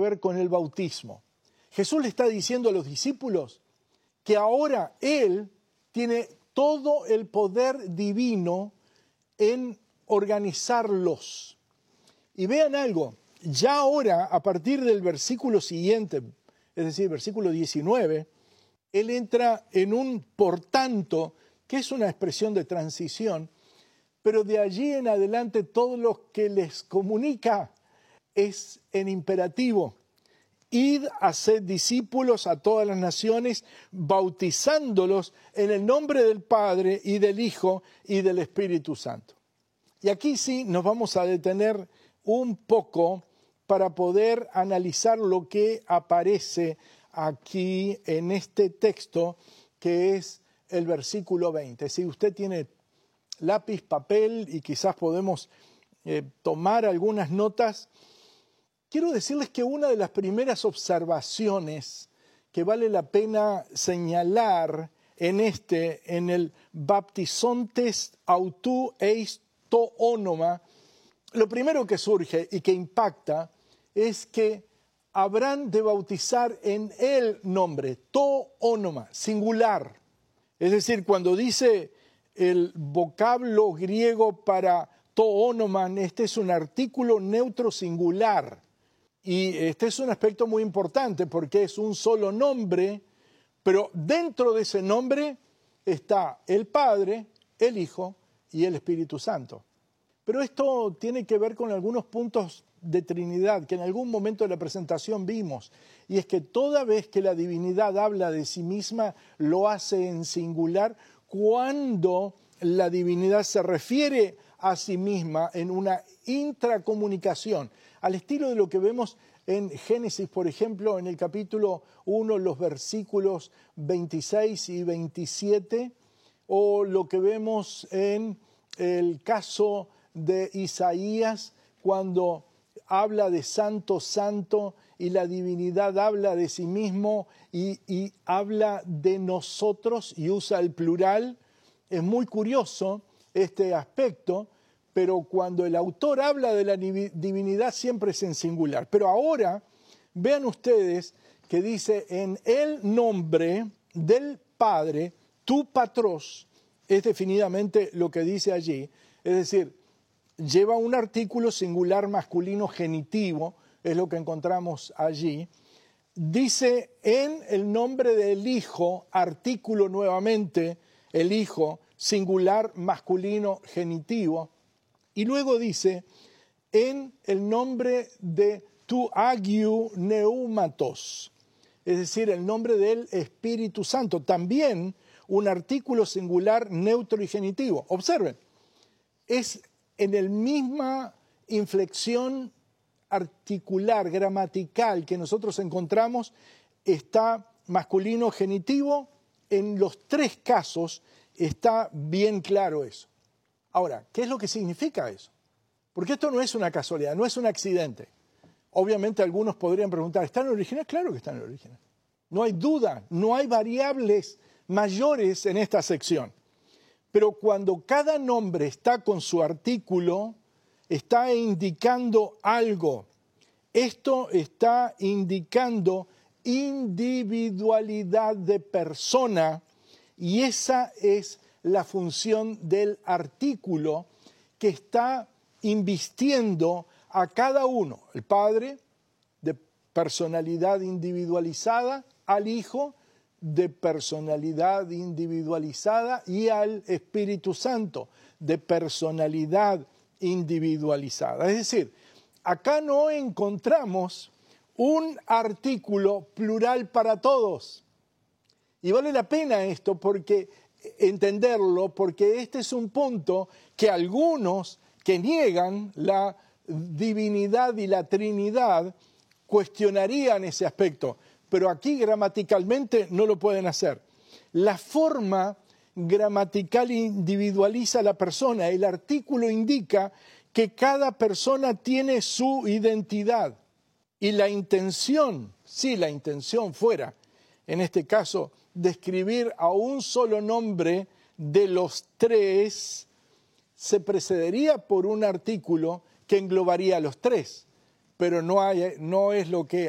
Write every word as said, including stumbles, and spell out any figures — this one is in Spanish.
ver con el bautismo. Jesús le está diciendo a los discípulos que ahora Él tiene todo el poder divino en organizarlos. Y vean algo, ya ahora, a partir del versículo siguiente, es decir, versículo diecinueve, Él entra en un por tanto, que es una expresión de transición, pero de allí en adelante todo lo que les comunica es en imperativo. Id, haced discípulos a todas las naciones, bautizándolos en el nombre del Padre y del Hijo y del Espíritu Santo. Y aquí sí nos vamos a detener un poco para poder analizar lo que aparece aquí en este texto, que es el versículo veinte. Si usted tiene lápiz, papel y quizás podemos eh, tomar algunas notas, quiero decirles que una de las primeras observaciones que vale la pena señalar en este, en el baptizontes autou eis to onoma, lo primero que surge y que impacta es que habrán de bautizar en el nombre, to onoma, singular. Es decir, cuando dice el vocablo griego para to onoman, este es un artículo neutro singular. Y este es un aspecto muy importante porque es un solo nombre, pero dentro de ese nombre está el Padre, el Hijo y el Espíritu Santo. Pero esto tiene que ver con algunos puntos de Trinidad que en algún momento de la presentación vimos, y es que toda vez que la divinidad habla de sí misma, lo hace en singular cuando la divinidad se refiere a sí misma en una intracomunicación, al estilo de lo que vemos en Génesis, por ejemplo, en el capítulo uno, los versículos veintiséis y veintisiete, o lo que vemos en el caso de Isaías, cuando habla de santo, santo, y la divinidad habla de sí mismo y, y habla de nosotros y usa el plural. Es muy curioso este aspecto, pero cuando el autor habla de la divinidad siempre es en singular. Pero ahora vean ustedes que dice en el nombre del Padre, tu patros, es definidamente lo que dice allí, es decir, lleva un artículo singular masculino genitivo, es lo que encontramos allí. Dice en el nombre del Hijo, artículo nuevamente, el Hijo, singular masculino genitivo. Y luego dice, en el nombre de tu agiu neumatos, es decir, el nombre del Espíritu Santo, también un artículo singular neutro y genitivo. Observen, es en la misma inflexión articular, gramatical que nosotros encontramos, está masculino genitivo, en los tres casos está bien claro eso. Ahora, ¿qué es lo que significa eso? Porque esto no es una casualidad, no es un accidente. Obviamente algunos podrían preguntar, ¿está en el original? Claro que está en el original. No hay duda, no hay variables mayores en esta sección. Pero cuando cada nombre está con su artículo, está indicando algo. Esto está indicando individualidad de persona, y esa es la función del artículo que está invistiendo a cada uno, el Padre de personalidad individualizada, al Hijo de personalidad individualizada y al Espíritu Santo de personalidad individualizada. Es decir, acá no encontramos un artículo plural para todos. Y vale la pena esto porque entenderlo, porque este es un punto que algunos que niegan la divinidad y la Trinidad cuestionarían ese aspecto, pero aquí gramaticalmente no lo pueden hacer. La forma gramatical individualiza a la persona, el artículo indica que cada persona tiene su identidad y la intención, si la intención fuera, en este caso, describir a un solo nombre de los tres, se precedería por un artículo que englobaría a los tres, pero no, hay, no es lo que